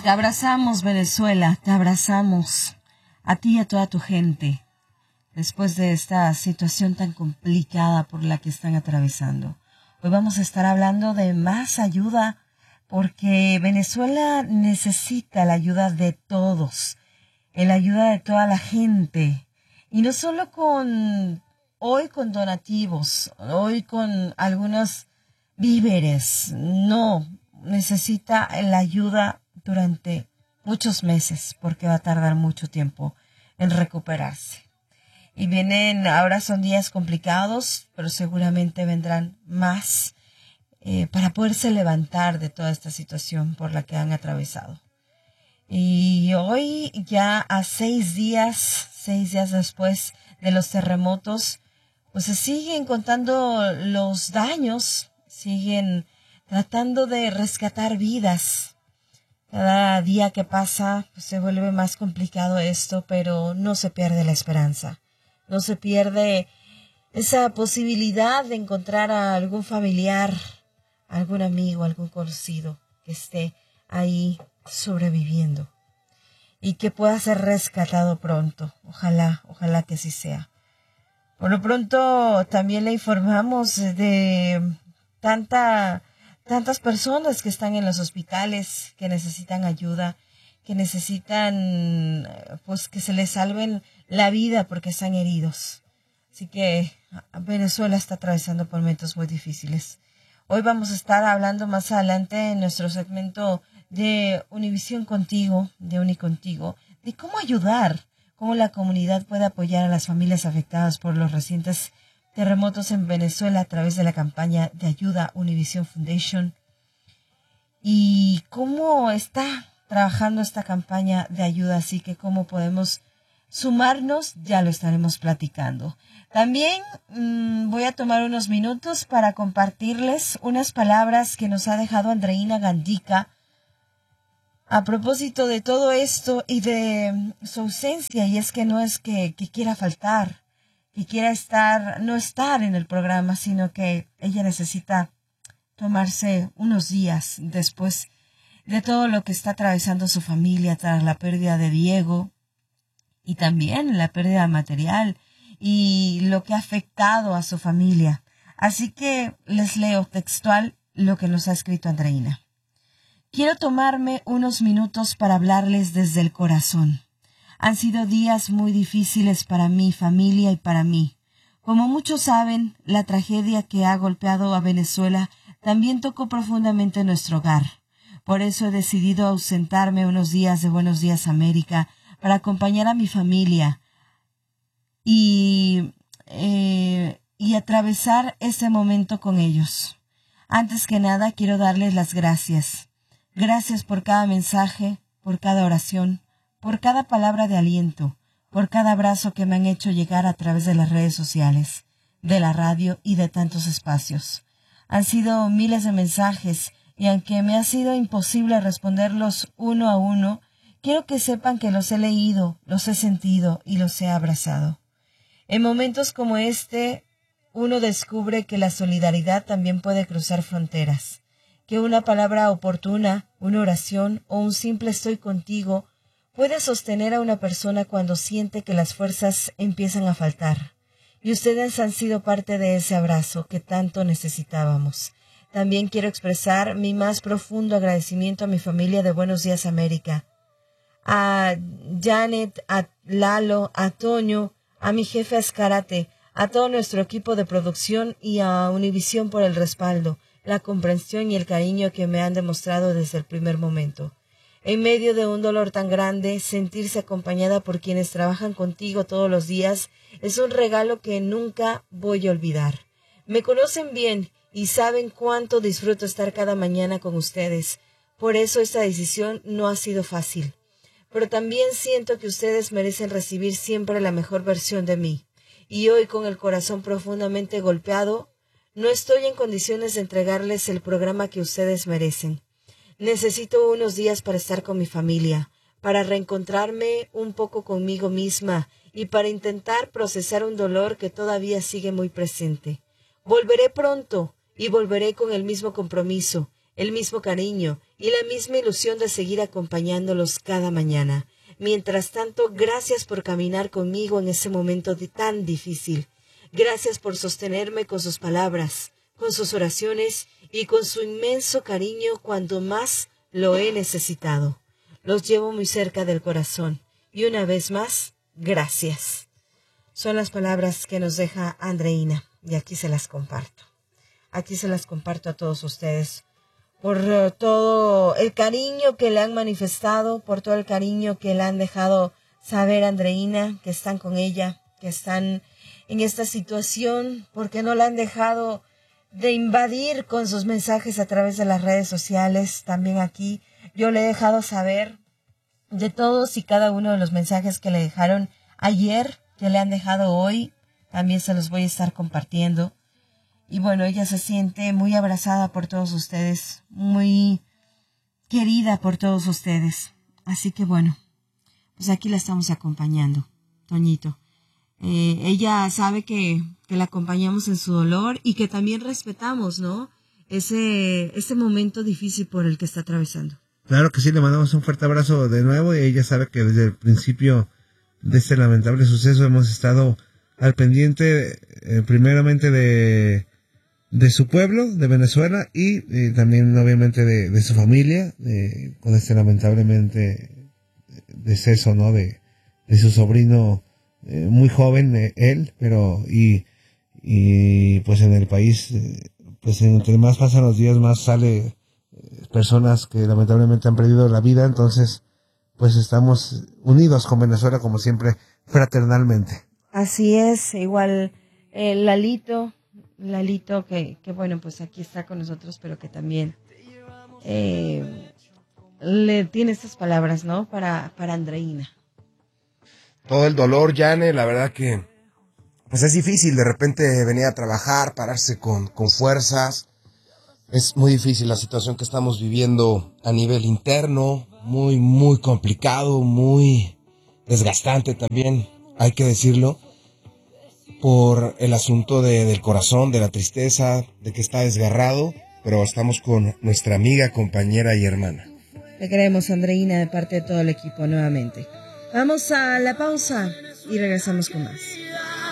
Te abrazamos, Venezuela, te abrazamos a ti y a toda tu gente después de esta situación tan complicada por la que están atravesando. Hoy vamos a estar hablando de más ayuda porque Venezuela necesita la ayuda de todos, la ayuda de toda la gente. Y no solo hoy con donativos, hoy con algunos víveres, no, necesita la ayuda durante muchos meses porque va a tardar mucho tiempo en recuperarse. Y ahora son días complicados, pero seguramente vendrán más para poderse levantar de toda esta situación por la que han atravesado. Y hoy ya a 6 días después de los terremotos, pues se siguen contando los daños, siguen tratando de rescatar vidas. Cada día que pasa pues, se vuelve más complicado esto, pero no se pierde la esperanza. No se pierde esa posibilidad de encontrar a algún familiar, algún amigo, algún conocido que esté ahí sobreviviendo y que pueda ser rescatado pronto. Ojalá que así sea. Por lo pronto también le informamos de tantas personas que están en los hospitales, que necesitan ayuda, que necesitan pues que se les salven la vida porque están heridos. Así que Venezuela está atravesando por momentos muy difíciles. Hoy vamos a estar hablando más adelante en nuestro segmento de Univisión Contigo, de Unicontigo, de cómo ayudar, cómo la comunidad puede apoyar a las familias afectadas por los recientes terremotos en Venezuela a través de la campaña de ayuda Univision Foundation y cómo está trabajando esta campaña de ayuda, así que cómo podemos sumarnos, ya lo estaremos platicando. También voy a tomar unos minutos para compartirles unas palabras que nos ha dejado Andreina Gandica a propósito de todo esto y de su ausencia, y es que no es que quiera faltar, que quiera no estar en el programa, sino que ella necesita tomarse unos días después de todo lo que está atravesando su familia tras la pérdida de Diego y también la pérdida material y lo que ha afectado a su familia. Así que les leo textual lo que nos ha escrito Andreina. Quiero tomarme unos minutos para hablarles desde el corazón. Han sido días muy difíciles para mi familia y para mí. Como muchos saben, la tragedia que ha golpeado a Venezuela también tocó profundamente nuestro hogar. Por eso he decidido ausentarme unos días de Buenos Días América para acompañar a mi familia y atravesar ese momento con ellos. Antes que nada, quiero darles las gracias. Gracias por cada mensaje, por cada oración, por cada palabra de aliento, por cada abrazo que me han hecho llegar a través de las redes sociales, de la radio y de tantos espacios. Han sido miles de mensajes y aunque me ha sido imposible responderlos uno a uno, quiero que sepan que los he leído, los he sentido y los he abrazado. En momentos como este, uno descubre que la solidaridad también puede cruzar fronteras, que una palabra oportuna, una oración o un simple estoy contigo puede sostener a una persona cuando siente que las fuerzas empiezan a faltar. Y ustedes han sido parte de ese abrazo que tanto necesitábamos. También quiero expresar mi más profundo agradecimiento a mi familia de Buenos Días América, a Janet, a Lalo, a Toño, a mi jefe Escarate, a todo nuestro equipo de producción y a Univisión por el respaldo, la comprensión y el cariño que me han demostrado desde el primer momento. En medio de un dolor tan grande, sentirse acompañada por quienes trabajan contigo todos los días es un regalo que nunca voy a olvidar. Me conocen bien y saben cuánto disfruto estar cada mañana con ustedes. Por eso esta decisión no ha sido fácil. Pero también siento que ustedes merecen recibir siempre la mejor versión de mí. Y hoy, con el corazón profundamente golpeado, no estoy en condiciones de entregarles el programa que ustedes merecen. Necesito unos días para estar con mi familia, para reencontrarme un poco conmigo misma y para intentar procesar un dolor que todavía sigue muy presente. Volveré pronto y volveré con el mismo compromiso, el mismo cariño y la misma ilusión de seguir acompañándolos cada mañana. Mientras tanto, gracias por caminar conmigo en ese momento tan difícil. Gracias por sostenerme con sus palabras, con sus oraciones y con su inmenso cariño cuando más lo he necesitado. Los llevo muy cerca del corazón y una vez más, gracias. Son las palabras que nos deja Andreina y aquí se las comparto. Aquí se las comparto a todos ustedes por todo el cariño que le han manifestado, por todo el cariño que le han dejado saber a Andreina, que están con ella, que están en esta situación, porque no la han dejado de invadir con sus mensajes a través de las redes sociales. También aquí yo le he dejado saber de todos y cada uno de los mensajes que le dejaron ayer, que le han dejado hoy, también se los voy a estar compartiendo. Y bueno, ella se siente muy abrazada por todos ustedes, muy querida por todos ustedes. Así que bueno, pues aquí la estamos acompañando, Toñito. Ella sabe que la acompañamos en su dolor y que también respetamos, ¿no? Ese momento difícil por el que está atravesando. Claro que sí, le mandamos un fuerte abrazo de nuevo y ella sabe que desde el principio de este lamentable suceso hemos estado al pendiente primeramente de su pueblo, de Venezuela y también obviamente de su familia con este lamentablemente deceso, ¿no? de su sobrino muy joven, él, pero y pues en el país pues entre más pasan los días más sale personas que lamentablemente han perdido la vida. Entonces pues estamos unidos con Venezuela como siempre, fraternalmente. Así es, igual Lalito que bueno, pues aquí está con nosotros, pero que también le tiene estas palabras, ¿no? Para Andreina. Todo el dolor, Yane, la verdad que pues es difícil de repente venir a trabajar, pararse con fuerzas. Es muy difícil la situación que estamos viviendo a nivel interno, muy, muy complicado, muy desgastante también, hay que decirlo, por el asunto del corazón, de la tristeza, de que está desgarrado, pero estamos con nuestra amiga, compañera y hermana. Te queremos, Andreina, de parte de todo el equipo nuevamente. Vamos a la pausa y regresamos con más.